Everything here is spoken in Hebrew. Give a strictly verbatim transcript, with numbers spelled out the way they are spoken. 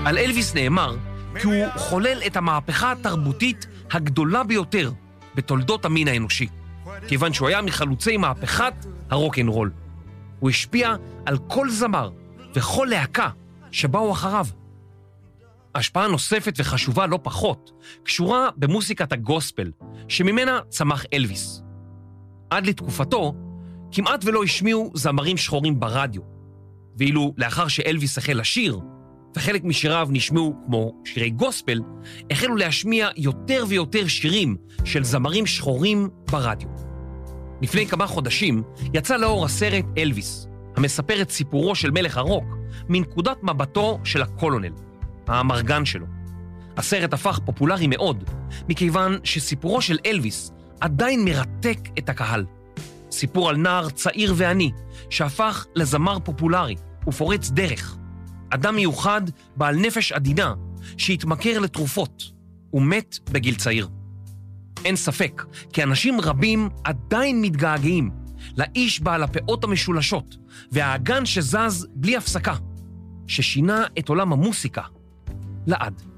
על אלוויס נאמר כי הוא חולל את המהפכה התרבותית הגדולה ביותר בתולדות המין האנושי, כיוון שהוא היה מחלוצי מהפכת הרוק-אנד-רול. הוא השפיע על כל זמר וכל להקה שבאו אחריו. השפעה נוספת וחשובה לא פחות קשורה במוסיקת הגוספל, שממנה צמח אלוויס. עד לתקופתו, כמעט ולא השמיעו זמרים שחורים ברדיו, ואילו לאחר שאלוויס החל לשיר, וחלק משיריו נשמעו כמו שירי גוספל, החלו להשמיע יותר ויותר שירים של זמרים שחורים ברדיו. לפני כמה חודשים יצא לאור הסרט אלוויס, המספר את סיפורו של מלך הרוק מנקודת מבטו של הקולונל, האמרגן שלו. הסרט הפך פופולרי מאוד, מכיוון שסיפורו של אלוויס עדיין מרתק את הקהל. סיפור על נער צעיר ועני, שהפך לזמר פופולרי ופורץ דרך. אדם מיוחד בעל נפש עדינה, שהתמכר לתרופות, ומת בגיל צעיר. אין ספק, כי אנשים רבים עדיין מתגעגעים לאיש בעל הפאות המשולשות, והאגן שזז בלי הפסקה, ששינה את עולם המוסיקה לעד.